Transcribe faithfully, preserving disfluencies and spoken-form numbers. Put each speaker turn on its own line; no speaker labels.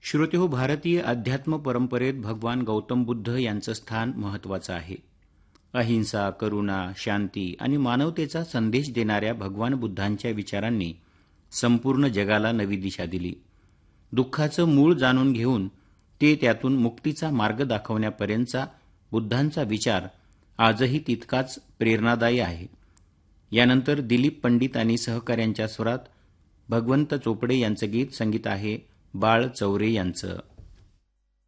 श्रोतेहो, भारतीय अध्यात्म परंपरेत भगवान गौतम बुद्ध यांचं स्थान महत्त्वाचं आहे. अहिंसा, करुणा, शांती आणि मानवतेचा संदेश देणाऱ्या भगवान बुद्धांच्या विचारांनी संपूर्ण जगाला नवी दिशा दिली. दुःखाचं मूळ जाणून घेऊन ते त्यातून मुक्तीचा मार्ग दाखवण्यापर्यंतचा बुद्धांचा विचार आजही तितकाच प्रेरणादायी आहे. यानंतर दिलीप पंडित आणि सहकाऱ्यांच्या स्वरात भगवंत चोपडे यांचं गीत, संगीत आहे बाळ चौरे यांचं.